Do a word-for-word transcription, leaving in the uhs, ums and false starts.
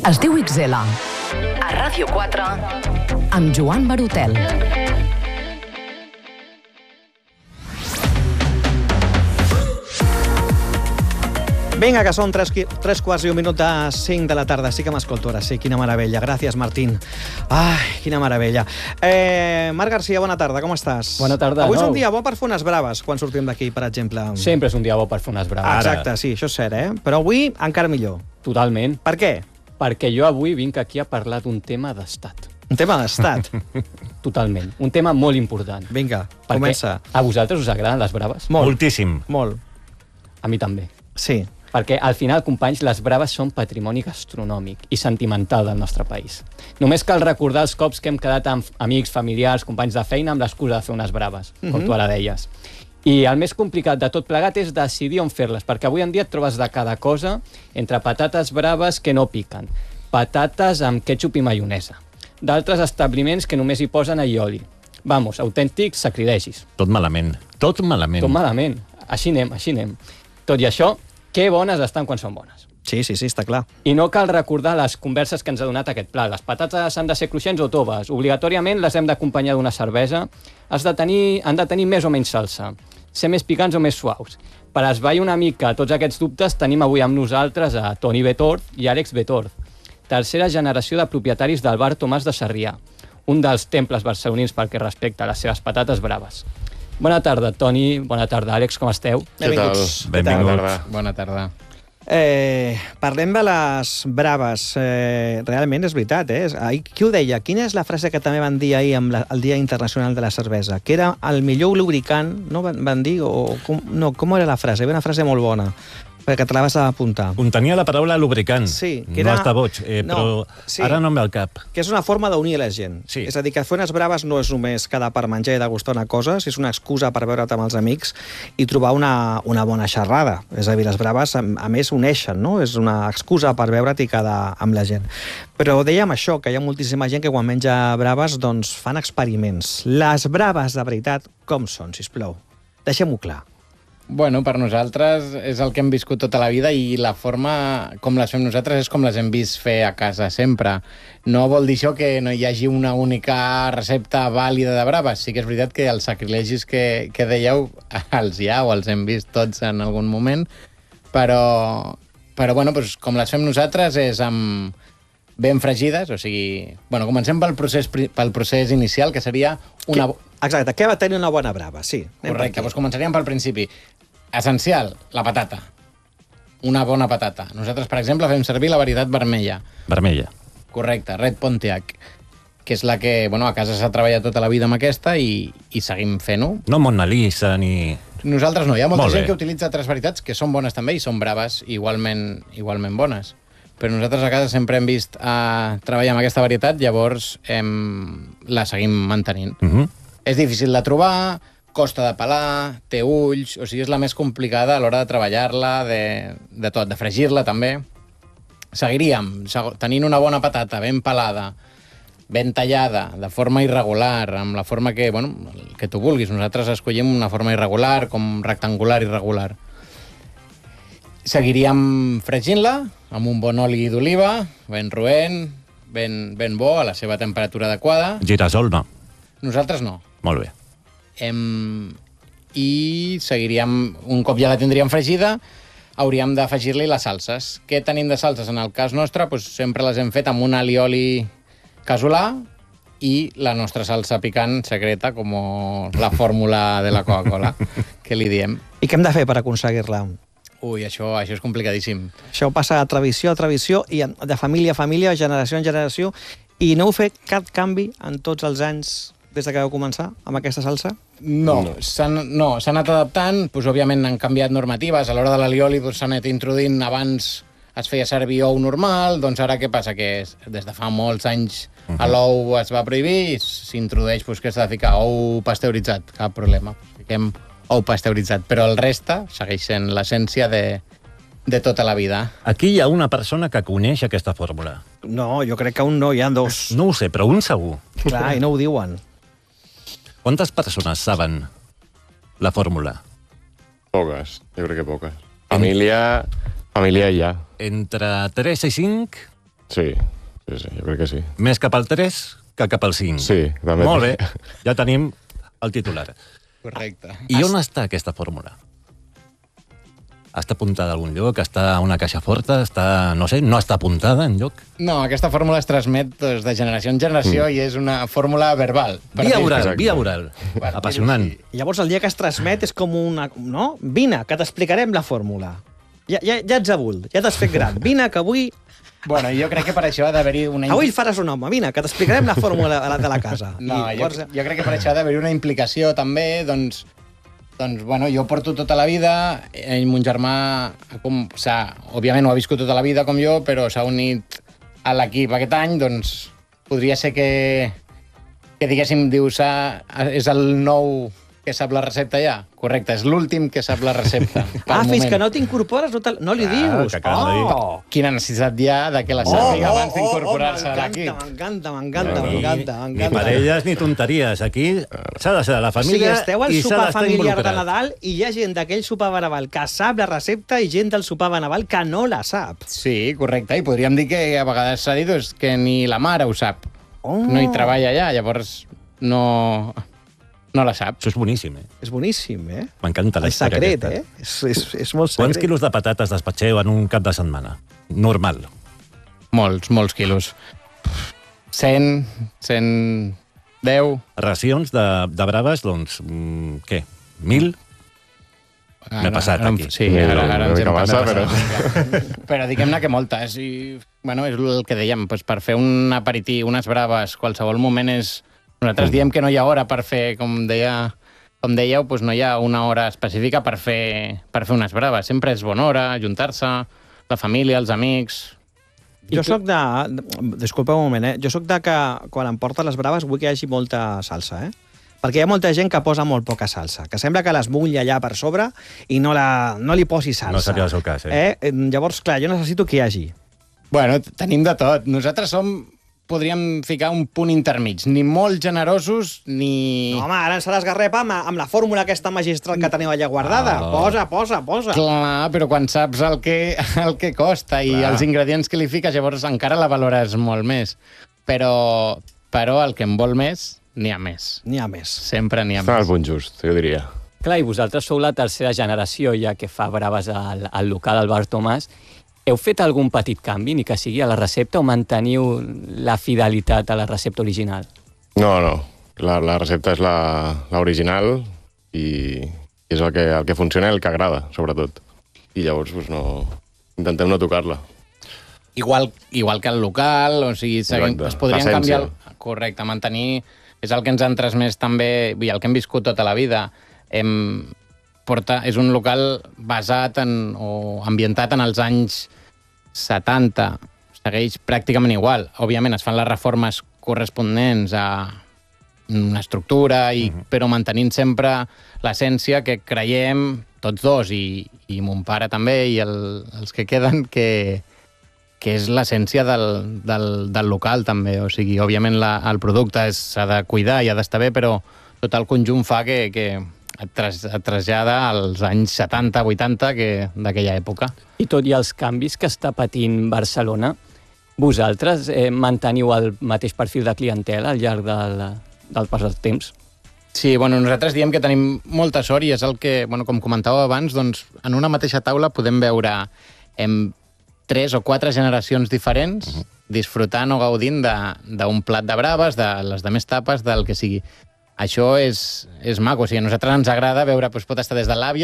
Es diu X L. A Ràdio quatre, amb Joan Barotel. Vinga, que són tres, tres quarts i un minut de cinc de la tarda. Sí que m'escolto ara, sí, quina meravella. Gràcies, Martín. Ai, quina meravella. Eh, Marc Garcia, bona tarda, com estàs? Bona tarda. Avui és no. un dia bo per fer unes braves, quan sortim d'aquí, per exemple. Sempre és un dia bo per fer unes braves. Exacte, sí, això és cert, eh? Però avui encara millor. Totalment. Per què? Perquè jo avui vinc aquí a parlar d'un tema d'estat. Un tema d'estat. Totalment. Un tema molt important. Vinga, Perquè comença. A vosaltres us agraden les braves? Molt. Moltíssim. Molt. A mi també. Sí. Perquè al final, companys, les braves són patrimoni gastronòmic i sentimental del nostre país. Només cal recordar els cops que hem quedat amb amics, familiars, companys de feina amb l'excusa de fer unes braves, com Mhm. tu ara deies. I el més complicat de tot plegat és decidir on fer-les, perquè avui en dia et trobes de cada cosa entre patates braves que no piquen, patates amb ketchup i maionesa, d'altres establiments que només hi posen aioli. Vamos, autèntics sacrilegis. Tot malament. Tot malament. Tot malament. Així anem, així anem. Tot i això, que bones estan quan són bones. Sí, sí, sí, està clar. I no cal recordar les converses que ens ha donat aquest plat. Les patates han de ser cruixents o toves. Obligatòriament les hem d'acompanyar d'una cervesa. Has de tenir, han de tenir més o menys salsa. Ser més picants o més suaus. Per esvair una mica tots aquests dubtes, tenim avui amb nosaltres a Toni Betorz i Àlex Betorz, tercera generació de propietaris del bar Tomàs de Sarrià, un dels temples barcelonins pel que respecta a les seves patates braves. Bona tarda, Toni. Bona tarda, Àlex. Com esteu? Benvinguts. Benvinguts. Què tal? Bona tarda. Eh, parlem de les braves. Eh, realment és veritat, eh? Ahir, qui ho deia? Quina és la frase que també van dir ahir amb la, el Dia Internacional de la Cervesa? Que era el millor lubricant, no van, van dir? O, com, no, com era la frase? Era una frase molt bona, perquè te la vas apuntar. Contenia la paraula lubricant. Sí, que no era- està boig, eh, no, però sí. ara no em ve al cap. Que és una forma d'unir la gent. Sí. És a dir, que fer unes braves no és només quedar per menjar i degustar una cosa, és una excusa per veure't amb els amics i trobar una, una bona xerrada. És a dir, les braves, a, a més, uneixen, no? És una excusa per veure't i quedar amb la gent. Però dèiem això, que hi ha moltíssima gent que quan menja braves doncs fan experiments. Les braves, de veritat, com són, sisplau? Deixem-ho clar. Bueno, per nosaltres és el que hem viscut tota la vida i la forma com les fem nosaltres és com les hem vist fer a casa sempre. No vol dir això que no hi hagi una única recepta vàlida de braves. Sí que és veritat que els sacrilegis que, que dèieu els hi ha o els hem vist tots en algun moment, però, però bueno, doncs, com les fem nosaltres és amb ben fregides, o sigui... Bueno, comencem pel procés, pel procés inicial, que seria una... Que, exacte, què va tenir una bona brava? Sí. anem per Correcte, aquí. doncs començaríem pel principi. Essencial, la patata. Una bona patata. Nosaltres, per exemple, fem servir la varietat vermella. Vermella. Correcte, Red Pontiac, que és la que, bueno, a casa s'ha treballat tota la vida amb aquesta i, i seguim fent-ho. No Mona Lisa ni... Nosaltres no, hi ha molta Molt gent bé. que utilitza altres varietats que són bones també i són braves, igualment, igualment bones. Però nosaltres a casa sempre hem vist a treballar amb aquesta varietat, llavors hem, la seguim mantenint. Uh -huh. És difícil de trobar, costa de pelar, té ulls, o sigui, és la més complicada a l'hora de treballar-la, de, de tot, de fregir-la també. Seguiríem seg- tenint una bona patata ben pelada, ben tallada, de forma irregular, amb la forma que, bueno, el que tu vulguis. Nosaltres escollim una forma irregular, com rectangular irregular. Seguiríem fregint-la amb un bon oli d'oliva, ben roent, ben, ben bo, a la seva temperatura adequada. Girasol no. Nosaltres no. Molt bé. Em... I seguiríem, un cop ja la tindríem fregida, hauríem d'afegir-li les salses. Què tenim de salses? En el cas nostre, doncs, sempre les hem fet amb un alioli casolà i la nostra salsa picant secreta, com la fórmula de la Coca-Cola, que li diem. I què hem de fer per aconseguir-la? Ui, això, això és complicadíssim. Això passa de tradició a tradició i de família a família, generació en generació, i no heu fet cap canvi en tots els anys des que vau començar amb aquesta salsa? No, no. s'han no, s'ha anat adaptant, doncs, òbviament han canviat normatives, a l'hora de l'alioli doncs, s'ha anat introduint, abans es feia servir ou normal, doncs ara què passa? Que és, des de fa molts anys uh -huh. l'ou es va prohibir i s'introdueix doncs, que s'ha de ficar ou pasteuritzat, cap problema. Fiquem ou pasteuritzat, però el reste segueix sent l'essència de, de tota la vida. Aquí hi ha una persona que coneix aquesta fórmula. No, jo crec que un no, hi ha dos. No ho sé, però un segur. Clar, i no ho diuen. Quantes persones saben la fórmula? Poques, jo crec que poques. Família, família hi ha. Entre tres i cinc? Sí, sí, sí, jo crec que sí. Més cap al tres que cap al cinc. Sí, també. Molt bé, ja tenim el titular. Correcte. I on està aquesta fórmula? Està apuntada a algun lloc? Està a una caixa forta? Està, no sé, no està apuntada en lloc? No, aquesta fórmula es transmet doncs, de generació en generació mm. i és una fórmula verbal. Via oral, via oral. Per Apassionant. dir-ho així. Llavors el dia que es transmet és com una... No? Vine, que t'explicarem la fórmula. Ja, ja, ja ets adult, ja t'has fet gran. Vine, que avui... Bueno, jo crec que per això ha d'haver-hi una... Avui faràs un home, vine, que t'explicarem la fórmula de la, de la casa. No, I jo, pots- jo crec que per això ha d'haver-hi una implicació també, doncs, doncs, bueno, jo porto tota la vida, eh, mon germà, com, s'ha, òbviament ho ha viscut tota la vida com jo, però s'ha unit a l'equip aquest any, doncs podria ser que, que diguéssim, dius, ah, és el nou que sap la recepta ja. Correcte, és l'últim que sap la recepta. Ah, fins que no t'incorpores, no, te- no li dius. que acabes de dir. Oh! Quina necessitat hi ha de que la sàpiga abans d'incorporar-se a l'equip. M'encanta, m'encanta, Ni- m'encanta, Ni m'encanta. parelles ni tonteries. Aquí s'ha de ser de la O sigui, família esteu al i s'ha sopar d'estar familiar de involucrat. Nadal i hi ha gent d'aquell sopar de Nadal que sap la recepta i gent del sopar de Nadal que no la sap. Sí, correcte, i podríem dir que a vegades s'ha dit doncs, que ni la mare ho sap. Oh. No hi treballa allà, llavors no, no la sap. Això és boníssim, eh? És boníssim, eh? M'encanta la El història secret, aquesta. eh? És, és, és molt secret. Quants quilos de patates despatxeu en un cap de setmana? Normal. Molts, molts quilos. cent, cent deu... Racions de, de braves, doncs, mm, què? Mil? M'he passat ara, aquí. Sí, Mira, ara, ara una ens hem mica massa, passat. Però diguem-ne que moltes. I, bueno, és el que dèiem, doncs per fer un aperitiu, unes braves, qualsevol moment és... Nosaltres diem que no hi ha hora per fer, com deia... Com dèieu, doncs no hi ha una hora específica per fer, per fer unes braves. Sempre és bona hora, ajuntar-se, la família, els amics... Jo sóc de... Disculpa un moment, eh? Jo sóc de que quan em porten les braves vull que hi hagi molta salsa, eh? Perquè hi ha molta gent que posa molt poca salsa, que sembla que les mulla allà per sobre i no, la, no li posi salsa. No seria el seu cas, eh? eh? Llavors, clar, jo necessito que hi hagi. Bueno, tenim de tot. Nosaltres som, podríem ficar un punt intermig. Ni molt generosos, ni... No, home, ara ens faràs garrepa amb, amb la fórmula aquesta magistral que teniu allà guardada. Ah. Posa, posa, posa. Clar, però quan saps el que, el que costa i Clar. els ingredients que li fiques, llavors encara la valores molt més. Però, però el que en vol més, n'hi ha més. N'hi ha més. Sempre n'hi ha Està al més. punt just, jo diria. Clar, i vosaltres sou la tercera generació ja que fa braves al, al local al Bar Tomàs. Heu fet algun petit canvi, ni que sigui a la recepta, o manteniu la fidelitat a la recepta original? No, no, la, la recepta és la, la original i, i és el que, el que funciona i el que agrada, sobretot. I llavors, doncs, no... intentem no tocar-la. Igual, igual que el local, o sigui, seguim, Exacte. es podrien L'essència. canviar... Correcte, mantenir... És el que ens han transmès també, i el que hem viscut tota la vida. Hem, porta, és un local basat en, o ambientat en els anys setanta. Segueix pràcticament igual. Òbviament es fan les reformes corresponents a una estructura, i, uh-huh. però mantenint sempre l'essència que creiem tots dos, i, i mon pare també, i el, els que queden, que, que és l'essència del, del, del local també. O sigui, òbviament la, el producte és- s'ha de cuidar i ha d'estar bé, però tot el conjunt fa que, que et, tras, et trasllada als anys setanta, vuitanta que, d'aquella època. I tot i els canvis que està patint Barcelona, vosaltres eh, manteniu el mateix perfil de clientela al llarg del, del pas del temps? Sí, bueno, nosaltres diem que tenim molta sort i és el que, bueno, com comentàveu abans, doncs, en una mateixa taula podem veure en tres o quatre generacions diferents uh-huh. disfrutant o gaudint d'un plat de braves, de les de més tapes, del que sigui. Això és, és maco, o sigui, a nosaltres ens agrada veure, doncs, pot estar des de l'àvia